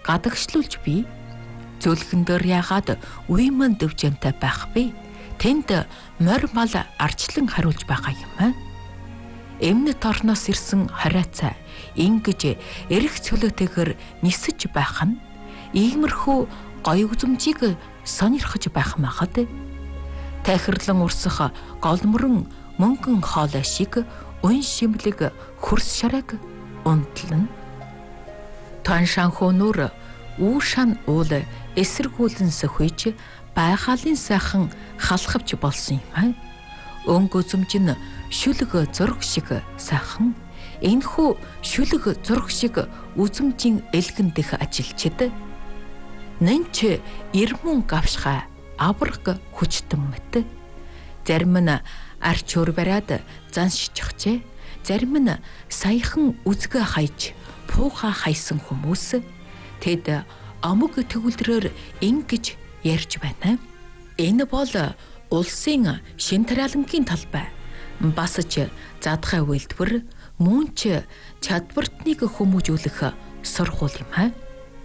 гадагшлуулж бий. Зөвлөгөн дээр яагаад үе мөн дэвжэнтэй байх вэ? Тэнд морь мал арчлан хариулж байгаа юм аа. Эмнэт орноос ирсэн хариацаа ингэж эрх цөлөөтэйгээр нисэж байх нь иймэрхүү гоё үзмжийг сонирхож байх махад тахирлан урсах голмөрөн мөнгөн хоолой шиг ун шимлэг хөрс шараг унтлан Туаншанхуу нүр үүшан уул эсэргүүлэн сөхөж байгаалын сайхан халахвч болсон юм аа. Өнгө үзмж нь шүлэг зураг шиг сайхан энэхүү шүлэг зураг шиг үзмжийн элгэн дэх ажилчид нэнч ирмүн гавшхай авраг хүчтэн мэт зарим нь арч өр бариад заншчихжээ, зарим нь саяхан үзгээ хайж пууха хайсан хүмүүс тэд амг төгөлдрөөр ингэж ярьж байна. Энэ бол улсын шин тариалангийн талбай. Бас ч задгай үйлдвэр мөн ч чадвартныг хүмүүжүүлэх сургууль юм аа.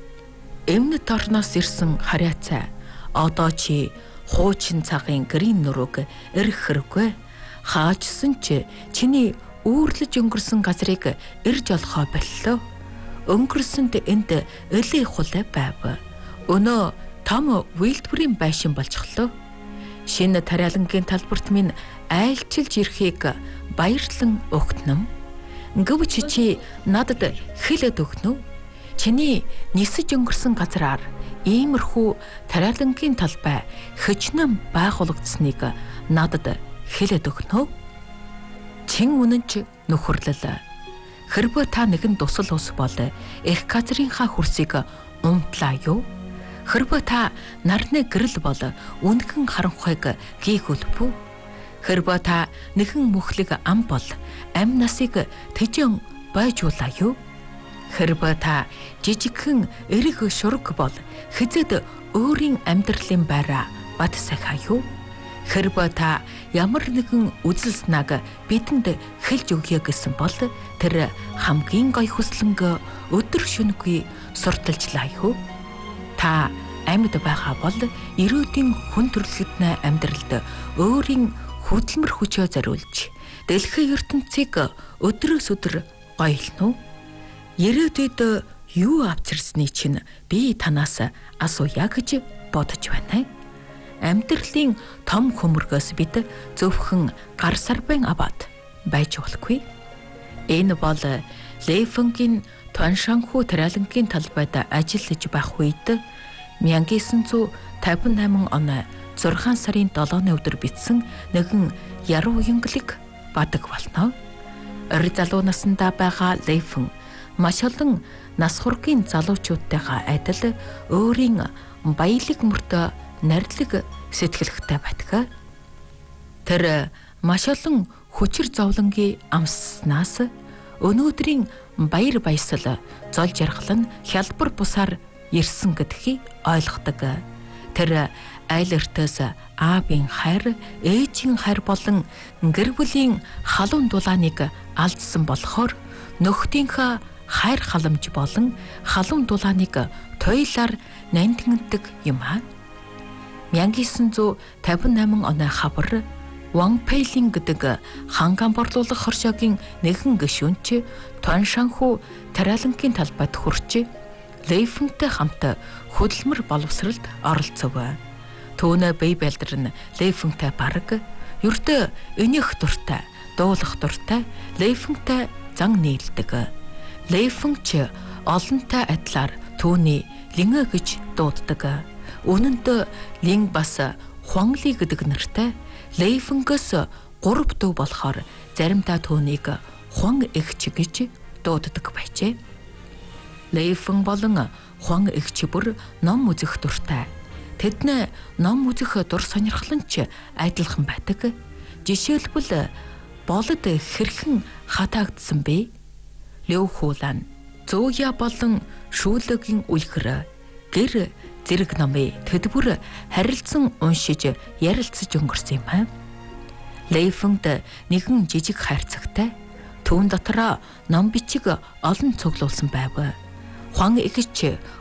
Эмнэт орноос ирсэн хариацаа одоо чи хуучин цагын гэрийн нурууг эрх хэрэггүй. Хаажсан ч чиний үүрлэж өнгөрсөн газрыг ирж олохоо боллоо. Өнгөрсөнд энд элээ хулай байв. Өнөө том үйлдвэрийн байшин болчихлоо. Шинэ тариалангийн талбарт минь айлчилж ирэхийг баярлан өгтнөм. Гэвч чи надад хэлээд өгнө үү? Чиний нисэж өнгөрсөн газраар иймэрхүү тариалангийн талбай хөчнөн байгуулагдсныг надад хэлээд өгнө үү? Чин үнэн ч нөхөрлөл. Хэрвээ та нэгэн тусал ус бол их газрынхаа хөрсийг умтлаа юу? Хэрвээ та нарны гэрэл бол үнхэн харанхуйг гийгүүлбүү? Хэрвээ та нэгэн мөхлөг ам бол ам насыг тэжэн бойжуулаа юу? Хэрвээ та жижигхэн эрэг шураг бол хизээд өөрийн амьдралын байраа бат сахаа юу? Хэрвээ та ямар нэгэн үзэл санааг бидэнд хэлж өгье гэсэн бол тэр хамгийн гоё хүслэнг өдөр шөнөгүй сурталчлаа юу? Та амьд байгаа бол ирээдүйн хүн төрөлхтний амьдралд өөрийн хөдөлмөр хүчөө зориулж дэлхийн ертөнцийг өдрөөс өдөр гоёлно уу? Ирээдүйд юу авчирсны чинь би танаас асууя гэж бодож байна. Амьдралын том хөмөргөөс бид зөвхөн гар сарбайн аваад байж болохгүй. Энэ бол Лэйфэнгийн Туаншанхүү тариалангийн талбайд ажиллаж байх үед 1958 оны 6 сарын 7-ны өдөр бичсэн нэгэн яруу уянгалыг бадаг болно. Ор залуу насндаа байгаа Лэйфэн маш олон нас хургийн залуучуудтайгаа адил өөрийн баялаг мөртөө нардлаг сэтгэлхтэй байдаг. Тэр маш олон хүчир зовлонгийн амсснаас өнөөдрийн баяр баясгал зол жаргал нь хялбар бусаар ирсэн гэдгийг ойлгодог. Тэр айл өртөөс аавын хайр, ээжийн хайр болон гэр бүлийн халуун дулааныг алдсан болохоор нөхдийнхөө хайр халамж болон халуун дулааныг туйлаар нандиндаг юм аа. 1958 оны хавар Ван Пэйлин гэдэг ханган борлуулах хоршоогийн нэгэн гишүүнч Туаншанхүү тариалангийн талбайд хүрч Лэйфэнтэй хамт хөдөлмөр боловсролд оролцов. Түүнээ бие бэлдэр нь Лэйфэнтэй бараг ердөө өнөх дуртай, дуулах дуртай Лэйфэнтэй зан нийлдэг. Лэйфэн ч олонтой адилаар түүний лингэ гэж дууддаг. Үнэнд линг бас Хуанли гэдэг нэртэй Лэйфэнгээс 3 дүү болохоор заримдаа түүнийг Хуан эгч гэж дууддаг байжээ. Лэйфэн болон Хуан эгч бүр ном үзэх дуртай. Тэдний ном үзэх дур сонирхол нь ч адилхан байдаг. Жишээлбэл болод хэрхэн хатаагдсан бэ? Лёу Хулан, Зөөя болон Шүүлөгийн үлгэр гэр зэрэг номыг тэдбүр харилцан уншиж ярилцаж өнгөрсөн юм аа. Лэйфэнд нэгэн жижиг хайрцагтай түүн дотроо ном бичиг олон цуглуулсан байв. Хуан эгч